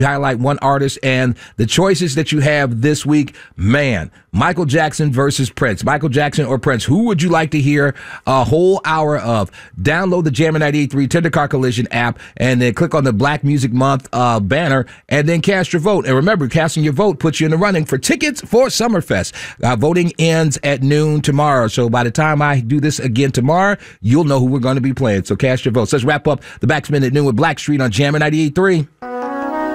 highlight one artist, and the choices that you have this week, man, Michael Jackson versus Prince. Michael Jackson or Prince, who would you like to hear a whole hour of? Download the Jammin' 98.3 Tender Car Collision app, and then click on the Black Music Month banner, and then cast your vote. And remember, casting your vote puts you in the running for tickets for Summerfest. Voting ends at noon tomorrow, so by the time I do this again tomorrow, you'll know who we're going to be playing. So cast your vote. So let's wrap up the Backspin at noon with Blackstreet on Jammin' 98.3.